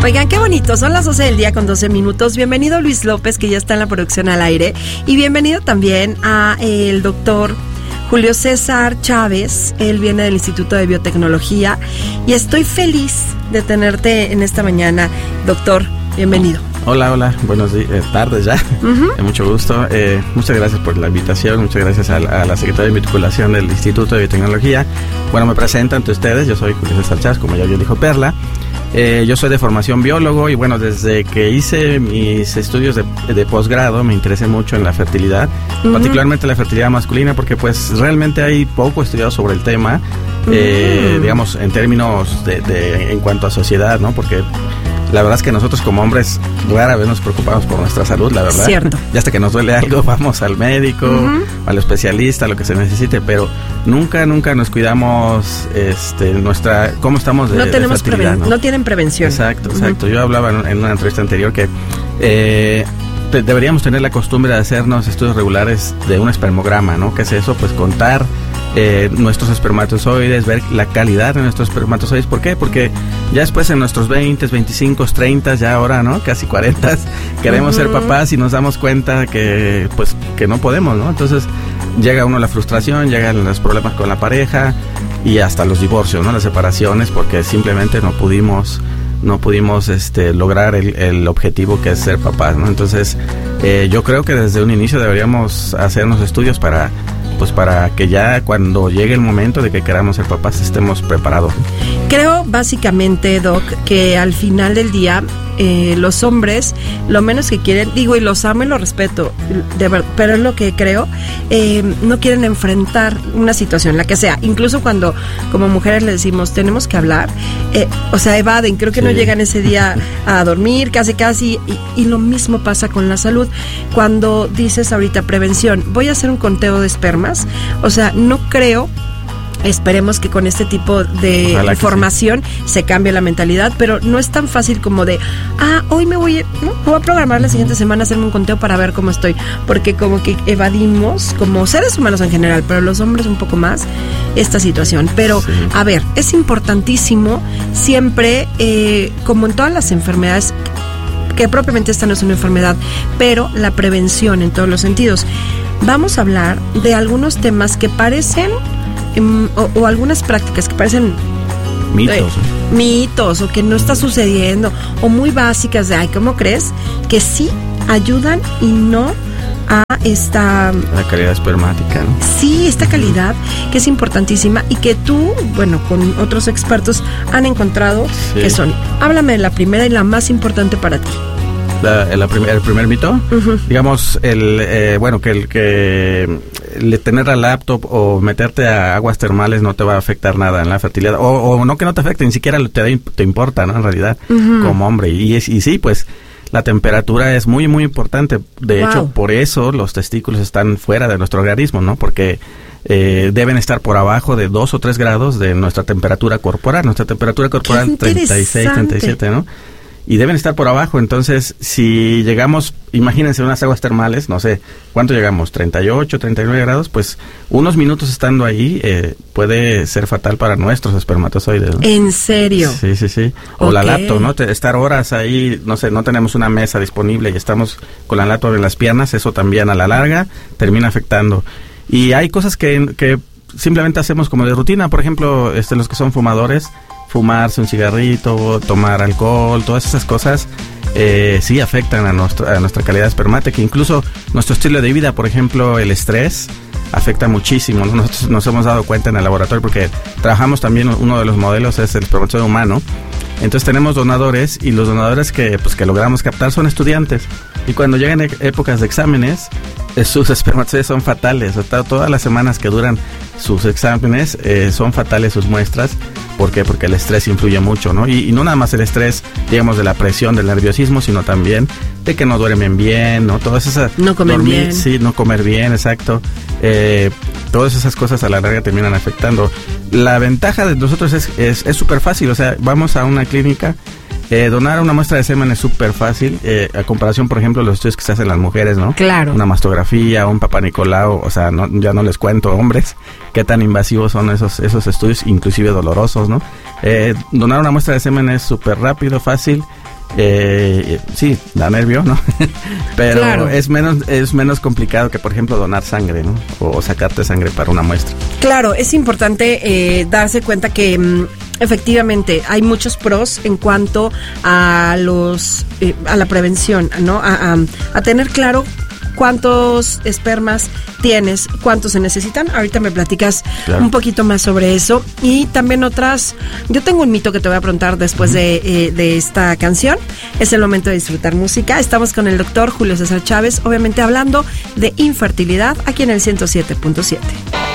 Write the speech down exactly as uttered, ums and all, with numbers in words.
Oigan, qué bonito, son las doce del día con doce minutos. Bienvenido Luis López, que ya está en la producción al aire. Y bienvenido también a el doctor Julio César Chávez. Él viene del Instituto de Biotecnología. Y estoy feliz de tenerte en esta mañana, doctor. Bienvenido. Hola, hola, buenos días, eh, tardes ya. Uh-huh. Eh, mucho gusto. Eh, muchas gracias por la invitación. Muchas gracias a, a la Secretaría de Vinculación del Instituto de Biotecnología. Bueno, me presento ante ustedes. Yo soy Julio César Chávez, como ya bien dijo Perla. Eh, yo soy de formación biólogo y bueno, desde que hice mis estudios de, de posgrado me interesé mucho en la fertilidad, uh-huh. particularmente la fertilidad masculina, porque pues realmente hay poco estudiado sobre el tema, uh-huh. eh, digamos, en términos de, de en cuanto a sociedad, ¿no? Porque la verdad es que nosotros como hombres rara vez nos preocupamos por nuestra salud, la verdad. Cierto. Ya hasta que nos duele algo vamos al médico, uh-huh. al especialista, lo que se necesite, pero nunca, nunca nos cuidamos este, nuestra, cómo estamos de, no tenemos de fertilidad, preven- ¿no? no tienen prevención. Exacto, exacto. Uh-huh. Yo hablaba en, en una entrevista anterior que eh, te, deberíamos tener la costumbre de hacernos estudios regulares de un espermograma, ¿no? ¿Qué es eso? Pues contar Eh, nuestros espermatozoides, ver la calidad de nuestros espermatozoides. ¿Por qué? Porque ya después en nuestros veinte, veinticinco, treinta, ya ahora, ¿no? Casi cuarenta, queremos uh-huh. ser papás y nos damos cuenta que, pues, que no podemos, ¿no? Entonces llega uno la frustración, llegan los problemas con la pareja y hasta los divorcios, ¿no? Las separaciones, porque simplemente no pudimos no pudimos este lograr el, el objetivo que es ser papás, ¿no? Entonces eh, yo creo que desde un inicio deberíamos hacernos estudios para pues para que ya cuando llegue el momento de que queramos ser papás estemos preparados. Creo básicamente, Doc, que al final del día eh, los hombres lo menos que quieren, digo, y los amo y los respeto, de ver, pero es lo que creo, eh, no quieren enfrentar una situación, la que sea, incluso cuando como mujeres le decimos tenemos que hablar, eh, o sea, evaden, creo que sí. no llegan ese día a dormir, casi casi, y, y lo mismo pasa con la salud. Cuando dices ahorita prevención, voy a hacer un conteo de esperma, o sea, no creo, esperemos que con este tipo de Ojalá información sí. se cambie la mentalidad, pero no es tan fácil como de, ah, hoy me voy, ¿no? voy a programar la siguiente semana hacerme un conteo para ver cómo estoy, porque como que evadimos, como seres humanos en general, pero los hombres un poco más, esta situación. Pero, sí. a ver, es importantísimo siempre, eh, como en todas las enfermedades, que propiamente esta no es una enfermedad, pero la prevención en todos los sentidos. Vamos a hablar de algunos temas que parecen, um, o, o algunas prácticas que parecen mitos, eh, mitos, o que no está sucediendo, o muy básicas de, ay, ¿cómo crees? Que sí ayudan y no a esta... La calidad espermática, ¿no? Sí, esta calidad que es importantísima y que tú, bueno, con otros expertos han encontrado sí. que son. Háblame de la primera y la más importante para ti. La, la primer, el primer mito, uh-huh. digamos, el eh, bueno, que el que el tener la laptop o meterte a aguas termales no te va a afectar nada en la fertilidad, o, o no que no te afecte, ni siquiera te, te importa, ¿no? En realidad, uh-huh. como hombre, y, es, y sí, pues, la temperatura es muy, muy importante, de wow. hecho, por eso los testículos están fuera de nuestro organismo, ¿no? Porque eh, deben estar por abajo de dos o tres grados de nuestra temperatura corporal, nuestra temperatura corporal treinta y seis, treinta y siete, ¿no? Y deben estar por abajo, entonces si llegamos, imagínense unas aguas termales, no sé, ¿cuánto llegamos? treinta y ocho, treinta y nueve grados, pues unos minutos estando ahí eh, puede ser fatal para nuestros espermatozoides, ¿no? ¿En serio? Sí, sí, sí. O okay. la laptop, ¿no? Te, estar horas ahí, no sé, no tenemos una mesa disponible y estamos con la laptop en las piernas, eso también a la larga termina afectando. Y hay cosas que, que simplemente hacemos como de rutina, por ejemplo, este, los que son fumadores, fumarse un cigarrito, tomar alcohol, todas esas cosas eh, sí afectan a, nuestro, a nuestra calidad espermática, incluso nuestro estilo de vida, por ejemplo, el estrés afecta muchísimo, ¿no? Nosotros nos hemos dado cuenta en el laboratorio porque trabajamos también, uno de los modelos es el espermatozoide humano, entonces tenemos donadores y los donadores que, pues, que logramos captar son estudiantes y cuando llegan e- épocas de exámenes eh, sus espermatozoides son fatales, o sea, todas las semanas que duran sus exámenes eh, son fatales sus muestras. ¿Por qué? Porque el estrés influye mucho, ¿no? Y, y no nada más el estrés, digamos, de la presión, del nerviosismo, sino también de que no duermen bien, ¿no? Todas esas... No comer dormir, bien. Sí, no comer bien, exacto. Eh, todas esas cosas a la larga terminan afectando. La ventaja de nosotros es es es súper fácil, o sea, vamos a una clínica, eh, donar una muestra de semen es súper fácil, eh, a comparación, por ejemplo, de los estudios que se hacen las mujeres, ¿no? Claro. Una mastografía, un Papá Nicolau, o sea, no, ya no les cuento, hombres, qué tan invasivos son esos esos estudios, inclusive dolorosos, ¿no? Eh, donar una muestra de semen es súper rápido, fácil, Eh, sí, da nervio, ¿no? Pero claro. es menos es menos complicado que, por ejemplo, donar sangre, ¿no? O sacarte sangre para una muestra. Claro, es importante eh, darse cuenta que mmm, efectivamente hay muchos pros en cuanto a los eh, a la prevención, ¿no? A, a, a tener claro cuántos espermas tienes, cuántos se necesitan. Ahorita me platicas claro. un poquito más sobre eso. Y también otras, yo tengo un mito que te voy a preguntar después uh-huh. de, eh, de esta canción. Es el momento de disfrutar música. Estamos con el doctor Julio César Chávez, obviamente hablando de infertilidad aquí en el ciento siete punto siete.